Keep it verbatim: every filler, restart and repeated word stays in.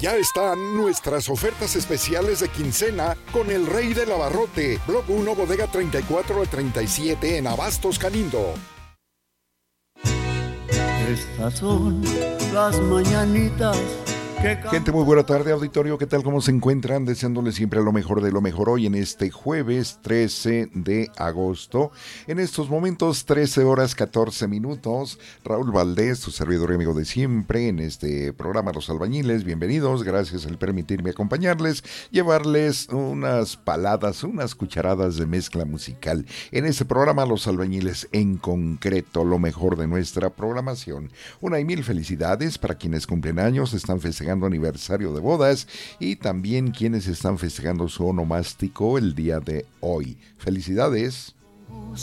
Ya están nuestras ofertas especiales de quincena con el Rey del Abarrote, Block uno, Bodega treinta y cuatro al treinta y siete en Abastos Calindo. Estas son las mañanitas. Gente, muy buena tarde, auditorio. ¿Qué tal? ¿Cómo se encuentran? Deseándoles siempre lo mejor de lo mejor hoy en este jueves trece de agosto. En estos momentos, trece horas catorce minutos. Raúl Valdés, su servidor y amigo de siempre, en este programa Los Albañiles. Bienvenidos, gracias al permitirme acompañarles, llevarles unas paladas, unas cucharadas de mezcla musical. En este programa Los Albañiles, en concreto, lo mejor de nuestra programación. Una y mil felicidades para quienes cumplen años, están festejando aniversario de bodas y también quienes están festejando su onomástico el día de hoy. Felicidades.